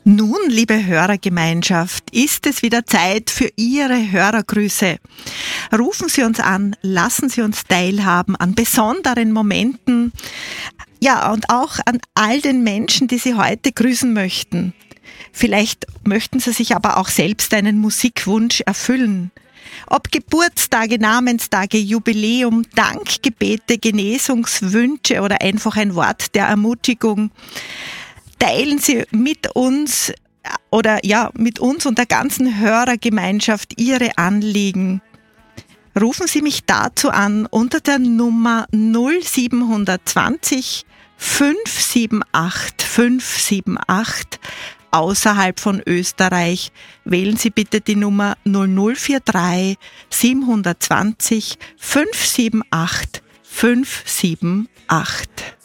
Nun, liebe Hörergemeinschaft, ist es wieder Zeit für Ihre Hörergrüße. Rufen Sie uns an, lassen Sie uns teilhaben an besonderen Momenten, ja, und auch an all den Menschen, die Sie heute grüßen möchten. Vielleicht möchten Sie sich aber auch selbst einen Musikwunsch erfüllen. Ob Geburtstage, Namenstage, Jubiläum, Dankgebete, Genesungswünsche oder einfach ein Wort der Ermutigung. Teilen Sie mit uns mit uns und der ganzen Hörergemeinschaft Ihre Anliegen. Rufen Sie mich dazu an unter der Nummer 0720 578 578 außerhalb von Österreich. Wählen Sie bitte die Nummer 0043 720 578 578.